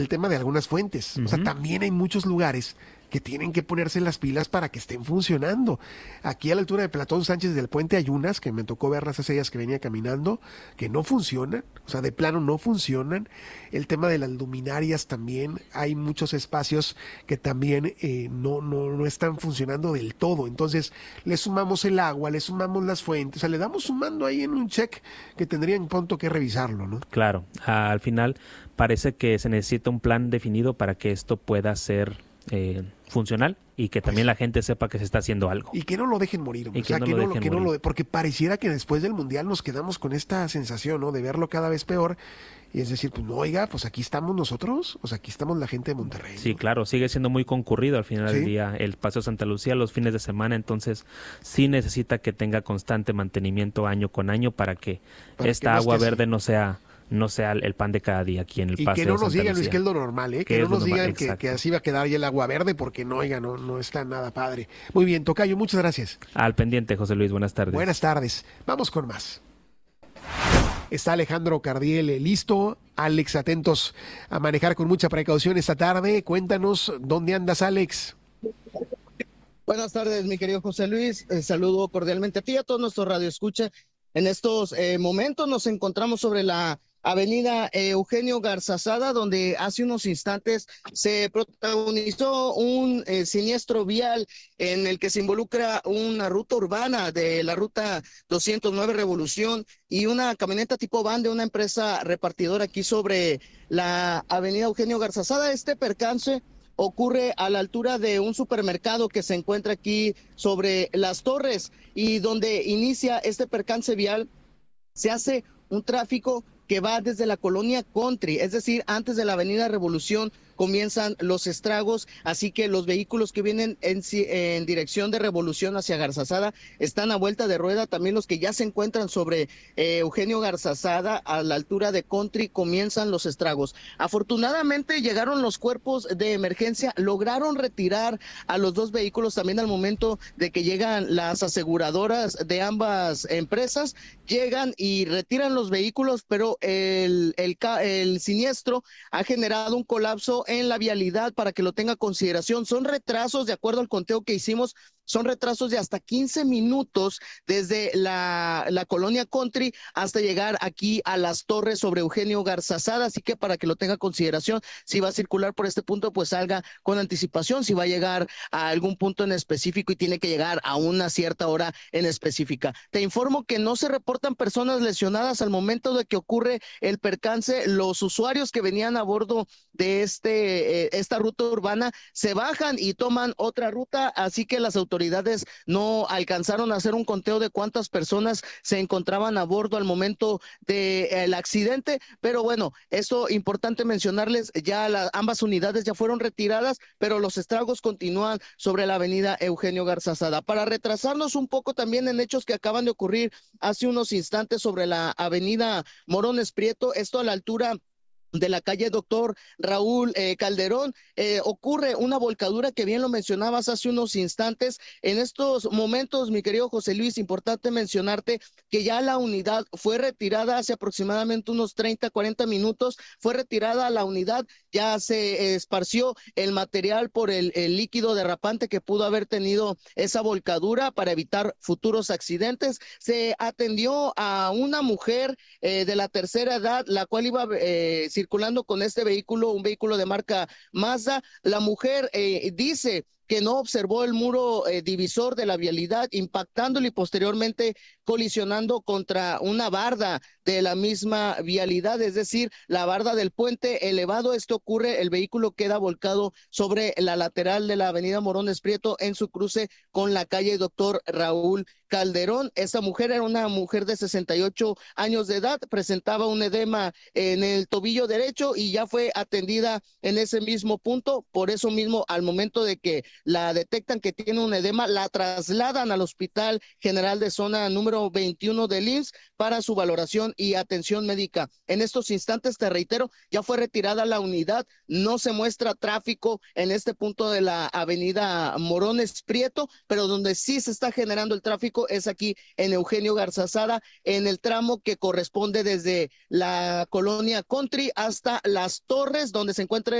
el tema de algunas fuentes. O sea, también hay muchos lugares que tienen que ponerse las pilas para que estén funcionando. Aquí a la altura de Platón Sánchez del Puente hay unas que me tocó verlas hace días que venía caminando, que no funcionan, o sea, de plano no funcionan. El tema de las luminarias también, hay muchos espacios que también no están funcionando del todo. Entonces, le sumamos el agua, le sumamos las fuentes, o sea, le damos sumando ahí en un check que tendrían pronto que revisarlo, ¿no? Claro, al final parece que se necesita un plan definido para que esto pueda ser funcional y que también la gente sepa que se está haciendo algo. Y que no lo dejen morir, hombre. Y que no lo dejen morir. Porque pareciera que después del Mundial nos quedamos con esta sensación, ¿no? De verlo cada vez peor. Y es decir, pues no, oiga, pues aquí estamos nosotros, o sea, aquí estamos la gente de Monterrey, ¿no? Sí, claro, sigue siendo muy concurrido al final del día el Paseo Santa Lucía los fines de semana, entonces sí necesita que tenga constante mantenimiento año con año para que esta agua verde no sea el pan de cada día aquí en el Paseo. Y que no nos digan, Lucía. Luis, que es lo normal, que no nos digan que así va a quedar ya el agua verde, porque no, oiga, no está nada padre. Muy bien, tocayo, muchas gracias. Al pendiente, José Luis, buenas tardes. Buenas tardes, vamos con más. Está Alejandro Cardiel listo. Alex, atentos a manejar con mucha precaución esta tarde. Cuéntanos, ¿dónde andas, Alex? Buenas tardes, mi querido José Luis. Saludo cordialmente a ti y a todos nuestros radioescucha. En estos momentos nos encontramos sobre la avenida Eugenio Garzazada, donde hace unos instantes se protagonizó un siniestro vial en el que se involucra una ruta urbana de la ruta 209 Revolución y una camioneta tipo van de una empresa repartidora aquí sobre la avenida Eugenio Garzazada. Este percance ocurre a la altura de un supermercado que se encuentra aquí sobre Las Torres, y donde inicia este percance vial se hace un tráfico que va desde la colonia Country, es decir, antes de la avenida Revolución comienzan los estragos, así que los vehículos que vienen en dirección de Revolución hacia Garzazada están a vuelta de rueda. También los que ya se encuentran sobre Eugenio Garzazada a la altura de Country comienzan los estragos. Afortunadamente llegaron los cuerpos de emergencia, lograron retirar a los dos vehículos también al momento de que llegan las aseguradoras de ambas empresas, llegan y retiran los vehículos, pero el siniestro ha generado un colapso en la vialidad para que lo tenga consideración. Son retrasos, de acuerdo al conteo que hicimos, son retrasos de hasta 15 minutos desde la colonia Country hasta llegar aquí a Las Torres sobre Eugenio Garzazada, así que para que lo tenga consideración, si va a circular por este punto, pues salga con anticipación, si va a llegar a algún punto en específico y tiene que llegar a una cierta hora en específica. Te informo que no se reportan personas lesionadas al momento de que ocurre el percance. Los usuarios que venían a bordo de esta ruta urbana se bajan y toman otra ruta, así que las autoridades no alcanzaron a hacer un conteo de cuántas personas se encontraban a bordo al momento del accidente, pero bueno, esto importante mencionarles, ya ambas unidades ya fueron retiradas, pero los estragos continúan sobre la avenida Eugenio Garzazada. Para retrasarnos un poco también en hechos que acaban de ocurrir hace unos instantes sobre la avenida Morones Prieto, esto a la altura de la calle Doctor Raúl Calderón, ocurre una volcadura que bien lo mencionabas hace unos instantes. En estos momentos, mi querido José Luis, importante mencionarte que ya la unidad fue retirada hace aproximadamente unos 30-40 minutos, fue retirada la unidad, ya se esparció el material por el líquido derrapante que pudo haber tenido esa volcadura para evitar futuros accidentes. Se atendió a una mujer de la tercera edad, la cual iba circulando con este vehículo, un vehículo de marca Mazda. La mujer dice que no observó el muro divisor de la vialidad, impactándolo y posteriormente colisionando contra una barda de la misma vialidad, es decir, la barda del puente elevado. Esto ocurre, el vehículo queda volcado sobre la lateral de la avenida Morones Prieto en su cruce con la calle Doctor Raúl Calderón. Esta mujer era una mujer de 68 años de edad, presentaba un edema en el tobillo derecho y ya fue atendida en ese mismo punto. Por eso mismo, al momento de que la detectan que tiene un edema, la trasladan al Hospital General de Zona número 21 del IMSS para su valoración y atención médica. En estos instantes, te reitero, ya fue retirada la unidad, no se muestra tráfico en este punto de la avenida Morones Prieto, pero donde sí se está generando el tráfico es aquí en Eugenio Garzazada, en el tramo que corresponde desde la colonia Country hasta Las Torres, donde se encuentra